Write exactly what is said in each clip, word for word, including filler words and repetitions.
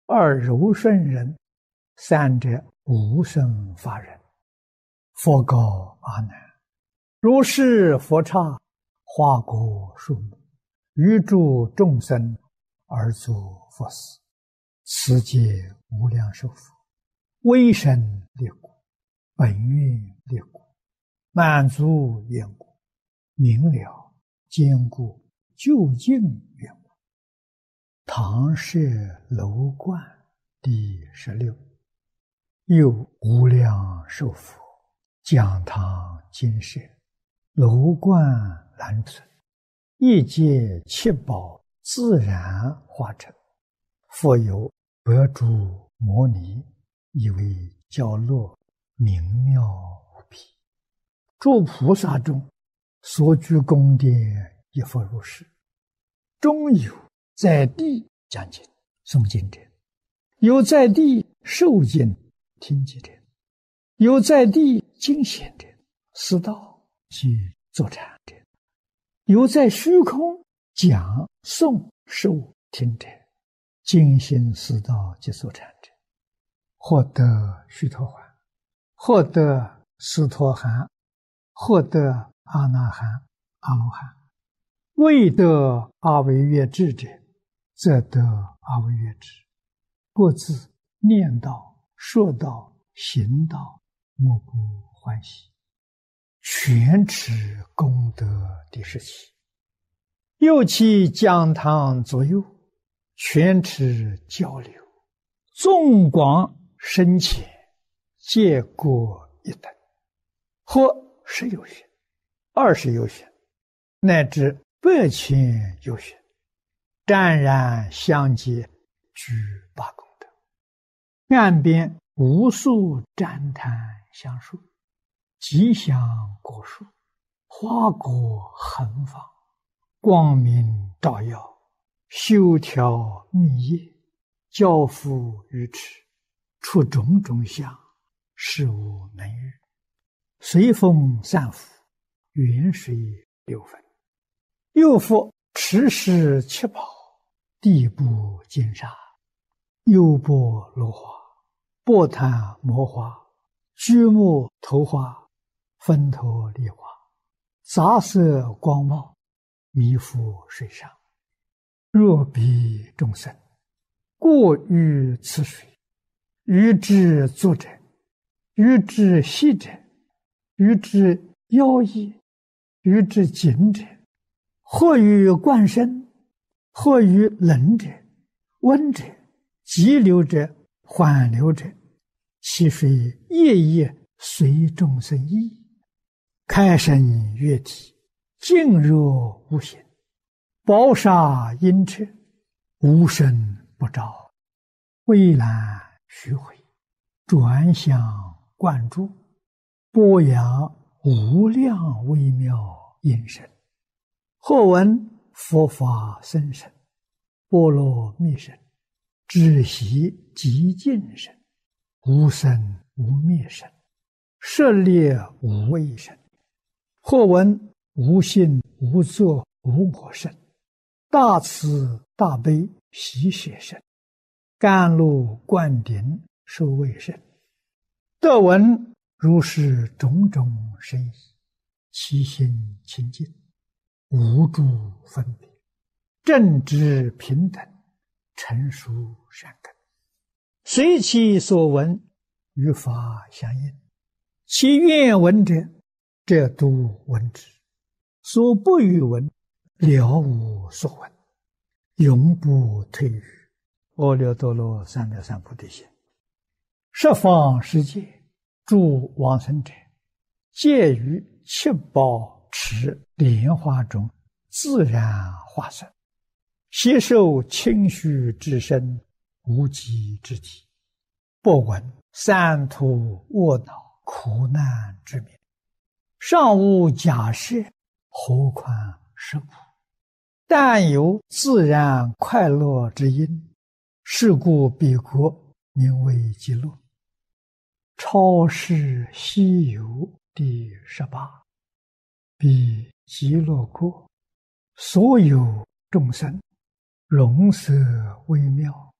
二柔顺人，三者无生法忍。佛告阿难：如是佛刹，花果树木，余诸众生而作佛事，此皆无量寿佛，威神力故，本愿力故，满足愿故，明了坚固究竟愿故。唐舍楼观第十六。又无量寿佛讲堂金舍，楼观兰存，一界七宝自然化成，复有百诸摩尼，以为教乐明妙无比。诸菩萨中所居宫殿亦复如是。中有在地讲经诵经者，有在地受经听经者，有在地经显者，思道及坐禅者，有在虚空讲诵受听者，精心思道及坐禅者，获得须陀洹，获得斯陀含，获得阿那含、阿罗汉。未得阿惟越致者，则得阿惟越致。各自念道、说道、行道，莫不欢喜，全持功德第十七。又其讲堂左右，全持交流，纵广深浅，皆各一等，或十有许，二十有许，乃至百千有许，湛然相接，具八功德。岸边无数旃檀香树，吉祥果树，花果横放，光明照耀，修条密叶，交付于持，出种种相，事无能遇。随风散伏，远水流分。又复持世七宝，地部金沙，优波罗花，波檀摩花，居木头花，分头梨花，杂色光茂，弥覆水上。若彼众生过于此水，于之作者，于之息者，于之妖异，于之紧者，或于灌身，或于冷者、温者、急流者、缓流者，其水夜夜随众生意，开生悦体，静若无形，宝沙阴彻，无声不照，蔚蓝虚回，转向灌注，播扬无量微妙音声。或闻佛法深深，波罗蜜声，知悉极尽声，无生无灭声，舍猎无畏声。或闻无性无作无我声，大慈大悲喜舍声，甘露灌顶受畏声。得闻如是种种深意，其心清净，无诸分别，正直平等，成熟善根，随其所闻，与法相应。其愿闻者，则都闻之；所不欲闻，了无所闻，永不退于阿耨多罗三藐三菩提心。十方世界诸往生者，皆于七宝持莲花中自然化身，悉受清虚之身，无极之体，不闻三途卧恼苦难之名，尚无假设，何况是苦？但有自然快乐之因，是故彼国名为极乐。超世西游第十八。彼极乐国，所有众生容色微妙，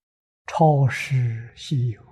超世稀有，